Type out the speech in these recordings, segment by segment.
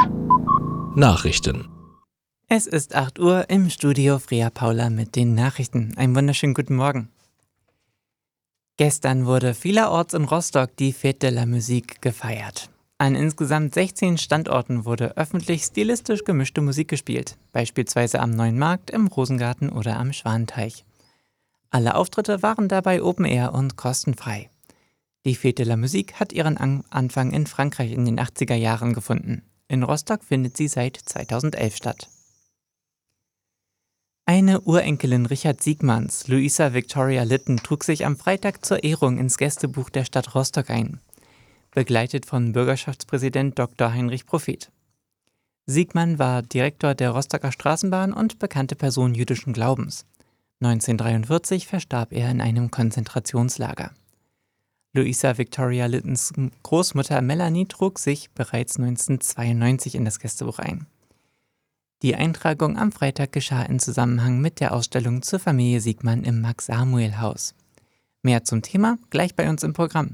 Nachrichten. Es ist 8 Uhr im Studio Freya Paula mit den Nachrichten. Einen wunderschönen guten Morgen. Gestern wurde vielerorts in Rostock die Fête de la Musique gefeiert. An insgesamt 16 Standorten wurde öffentlich stilistisch gemischte Musik gespielt, beispielsweise am Neuen Markt, im Rosengarten oder am Schwanenteich. Alle Auftritte waren dabei Open Air und kostenfrei. Die Fête de la Musique hat ihren Anfang in Frankreich in den 80er Jahren gefunden. In Rostock findet sie seit 2011 statt. Eine Urenkelin Richard Siegmanns, Luisa Victoria Lytton, trug sich am Freitag zur Ehrung ins Gästebuch der Stadt Rostock ein, begleitet von Bürgerschaftspräsident Dr. Heinrich Prophet. Siegmann war Direktor der Rostocker Straßenbahn und bekannte Person jüdischen Glaubens. 1943 verstarb er in einem Konzentrationslager. Luisa Victoria Lyttons Großmutter Melanie trug sich bereits 1992 in das Gästebuch ein. Die Eintragung am Freitag geschah in Zusammenhang mit der Ausstellung zur Familie Siegmann im Max-Samuel-Haus. Mehr zum Thema gleich bei uns im Programm.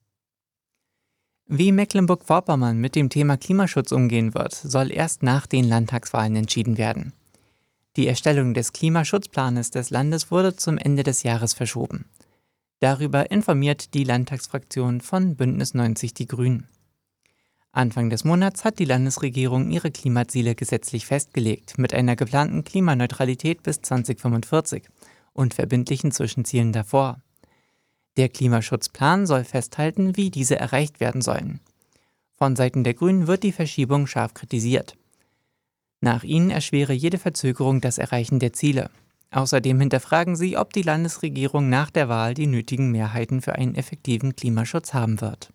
Wie Mecklenburg-Vorpommern mit dem Thema Klimaschutz umgehen wird, soll erst nach den Landtagswahlen entschieden werden. Die Erstellung des Klimaschutzplanes des Landes wurde zum Ende des Jahres verschoben. Darüber informiert die Landtagsfraktion von Bündnis 90 Die Grünen. Anfang des Monats hat die Landesregierung ihre Klimaziele gesetzlich festgelegt, mit einer geplanten Klimaneutralität bis 2045 und verbindlichen Zwischenzielen davor. Der Klimaschutzplan soll festhalten, wie diese erreicht werden sollen. Von Seiten der Grünen wird die Verschiebung scharf kritisiert. Nach ihnen erschwere jede Verzögerung das Erreichen der Ziele. Außerdem hinterfragen sie, ob die Landesregierung nach der Wahl die nötigen Mehrheiten für einen effektiven Klimaschutz haben wird.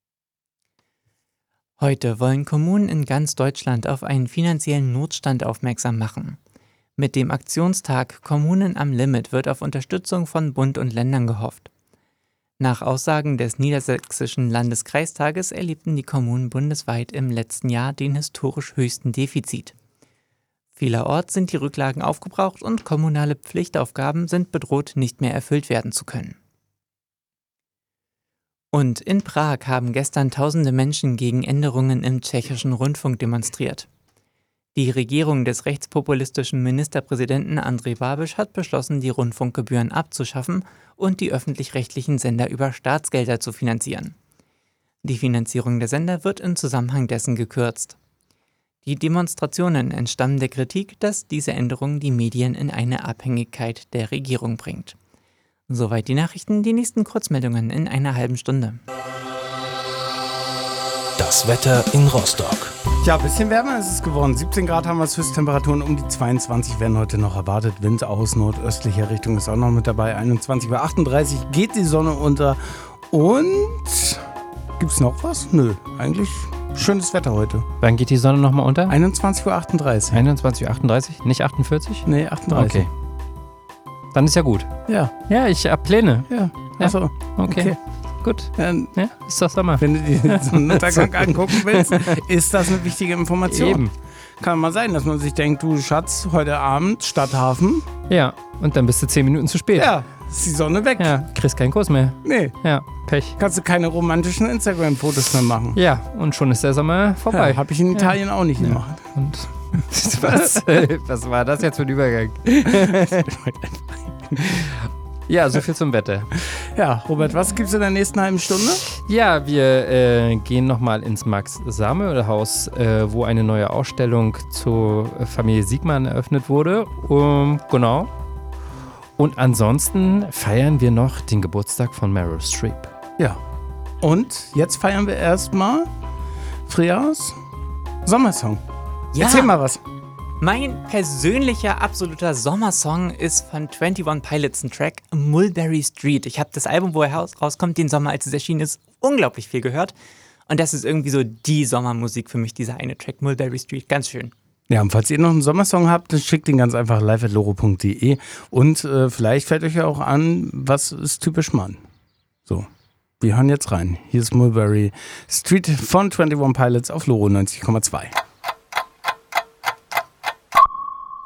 Heute wollen Kommunen in ganz Deutschland auf einen finanziellen Notstand aufmerksam machen. Mit dem Aktionstag Kommunen am Limit wird auf Unterstützung von Bund und Ländern gehofft. Nach Aussagen des Niedersächsischen Landeskreistages erlebten die Kommunen bundesweit im letzten Jahr den historisch höchsten Defizit. Vielerorts sind die Rücklagen aufgebraucht und kommunale Pflichtaufgaben sind bedroht, nicht mehr erfüllt werden zu können. Und in Prag haben gestern tausende Menschen gegen Änderungen im tschechischen Rundfunk demonstriert. Die Regierung des rechtspopulistischen Ministerpräsidenten Andrej Babiš hat beschlossen, die Rundfunkgebühren abzuschaffen und die öffentlich-rechtlichen Sender über Staatsgelder zu finanzieren. Die Finanzierung der Sender wird im Zusammenhang dessen gekürzt. Die Demonstrationen entstammen der Kritik, dass diese Änderung die Medien in eine Abhängigkeit der Regierung bringt. Soweit die Nachrichten, die nächsten Kurzmeldungen in einer halben Stunde. Das Wetter in Rostock. Ja, ein bisschen wärmer ist es geworden. 17 Grad haben wir es, Höchsttemperaturen um die 22 werden heute noch erwartet. Wind aus nordöstlicher Richtung ist auch noch mit dabei. 21 bei 38 geht die Sonne unter. Und gibt's noch was? Nö, eigentlich schönes Wetter heute. Wann geht die Sonne nochmal unter? 21.38 Uhr. 21.38 Uhr, nicht 48? Nee, 38. Okay. Dann ist ja gut. Ja. Ja, ich habe Pläne. Ja. Achso. Okay. Gut. Ja, ist doch Sommer. wenn du dir den Sonnenuntergang angucken willst, ist das eine wichtige Information. Eben. Kann mal sein, dass man sich denkt, du Schatz, heute Abend Stadthafen. Ja, und dann bist du 10 Minuten zu spät. Ja, ist die Sonne weg. Ja, kriegst keinen Kurs mehr. Nee. Ja, Pech. Kannst du keine romantischen Instagram-Fotos mehr machen. Ja, und schon ist der Sommer vorbei. Ja, habe ich in Italien auch nicht gemacht. Und was war das jetzt für ein Übergang? Ja, so viel zum Wetter. Ja, Robert, was gibt's in der nächsten halben Stunde? Ja, wir gehen nochmal ins Max-Samuel-Haus, wo eine neue Ausstellung zur Familie Siegmann eröffnet wurde. Genau. Und ansonsten feiern wir noch den Geburtstag von Meryl Streep. Ja. Und jetzt feiern wir erstmal Freyas Sommersong. Ja. Erzähl mal was. Mein persönlicher absoluter Sommersong ist von 21 Pilots ein Track, Mulberry Street. Ich habe das Album, wo er rauskommt, den Sommer, als es erschienen ist, unglaublich viel gehört. Und das ist irgendwie so die Sommermusik für mich, dieser eine Track, Mulberry Street. Ganz schön. Ja, und falls ihr noch einen Sommersong habt, dann schickt ihn ganz einfach live@loro.de. Und vielleicht fällt euch ja auch an, was ist typisch Mann. So, wir hören jetzt rein. Hier ist Mulberry Street von 21 Pilots auf Loro 90,2.